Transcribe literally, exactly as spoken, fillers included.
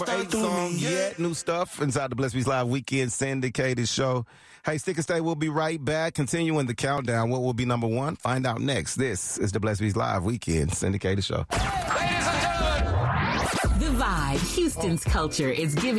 Eight songs yet. New stuff inside the Bless Beats Live Weekend syndicated show. Hey, stick and stay. We'll be right back. Continuing the countdown. What will be number one? Find out next. This is the Bless Beats Live Weekend syndicated show. Ladies and gentlemen. The Vibe, Houston's culture, is giving